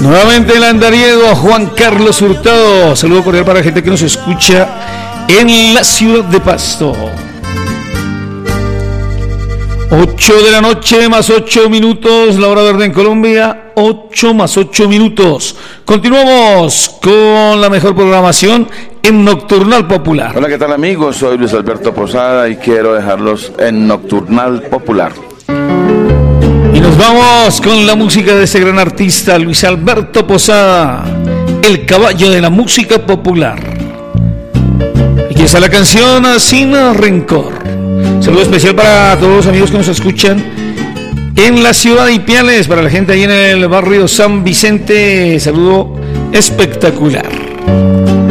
Nuevamente el andariego a Juan Carlos Hurtado. Saludo cordial para la gente que nos escucha en la ciudad de Pasto. 8 de la noche más 8 minutos, la hora verde en Colombia, 8 más 8 minutos. Continuamos con la mejor programación en Nocturnal Popular. Hola, ¿qué tal amigos? Soy Luis Alberto Posada y quiero dejarlos en Nocturnal Popular. Y nos vamos con la música de ese gran artista, Luis Alberto Posada, el caballo de la música popular. Aquí está la canción Sin Rencor. Saludo especial para todos los amigos que nos escuchan en la ciudad de Ipiales, para la gente ahí en el barrio San Vicente. Saludo espectacular.